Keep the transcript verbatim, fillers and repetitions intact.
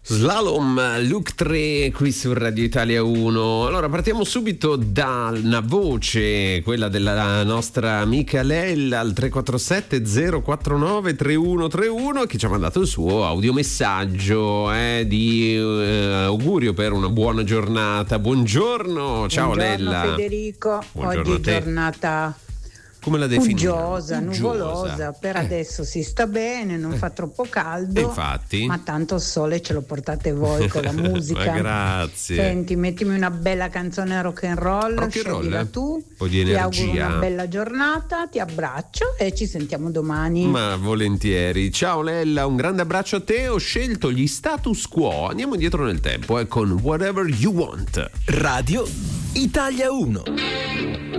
Slalom, Look tre qui su Radio Italia uno. Allora partiamo subito da una voce, quella della nostra amica Lella al tre quattro sette zero quattro nove tre uno tre uno, che ci ha mandato il suo audiomessaggio eh, di eh, augurio per una buona giornata. Buongiorno, ciao Buongiorno, Lella. Federico. Buongiorno Oggi è giornata come la definiamo? Uggiosa, nuvolosa, per eh. adesso si sta bene, non eh. fa troppo caldo, infatti. Ma tanto il sole ce lo portate voi con la musica. Grazie. Senti, mettimi una bella canzone rock and roll, rock and roll eh? tu, un po' di energia. Ti auguro una bella giornata, ti abbraccio e ci sentiamo domani. Ma volentieri. Ciao Lella, un grande abbraccio a te. Ho scelto gli Status Quo, andiamo indietro nel tempo eh, con Whatever You Want. Radio Italia uno.